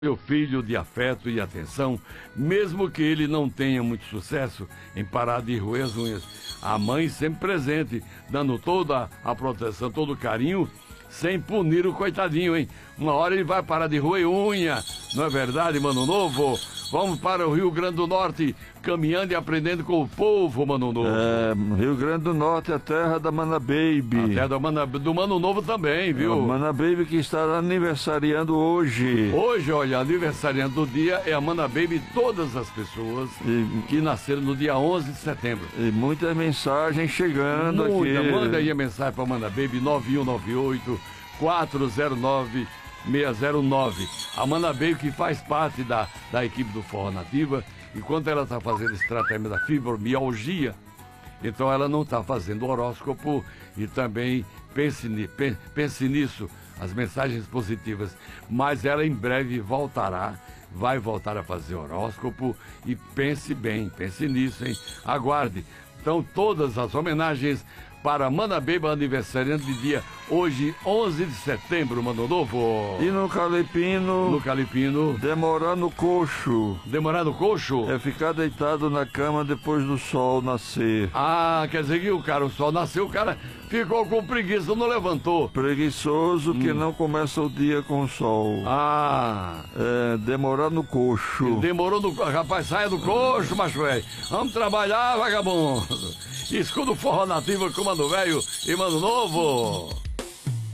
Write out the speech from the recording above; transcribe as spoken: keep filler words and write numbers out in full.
Meu filho de afeto e atenção, mesmo que ele não tenha muito sucesso em parar de roer as unhas. A mãe sempre presente, dando toda a proteção, todo o carinho, sem punir o coitadinho, hein? Uma hora ele vai parar de roer unha, não é verdade, Mano Novo? Vamos para o Rio Grande do Norte, caminhando e aprendendo com o povo, Mano Novo. É, Rio Grande do Norte é a terra da Mana Baby. A terra do, Mana, do Mano Novo também, viu? É, Mana Baby que está aniversariando hoje. Hoje, olha, aniversariante do dia é a Mana Baby, todas as pessoas e, que nasceram no dia onze de setembro. E muitas mensagens chegando Muita, aqui. Manda aí a mensagem para a Mana Baby, nove um nove oito, quatro zero nove, seis zero nove. A Mana Baby que faz parte da, da equipe do Forró Nativa, enquanto ela está fazendo esse tratamento da fibromialgia, então ela não está fazendo horóscopo e também pense, pense nisso, as mensagens positivas, mas ela em breve voltará, vai voltar a fazer horóscopo e pense bem, pense nisso, hein? Aguarde. Então todas as homenagens para Mana Baby, aniversariante de dia hoje, onze de setembro, Mano Novo. E no Calipino, no Calipino, demorar no coxo. Demorar no coxo? É ficar deitado na cama depois do sol nascer. Ah, quer dizer que o cara, o sol nasceu, o cara ficou com preguiça, não levantou. Preguiçoso hum. que não começa o dia com o sol. Ah. É, demorar no coxo. Demorou no coxo. Rapaz, saia do coxo, macho velho. Vamos trabalhar, vagabundo. Escuta o Forró Nativo com Mano Velho e Mano Novo.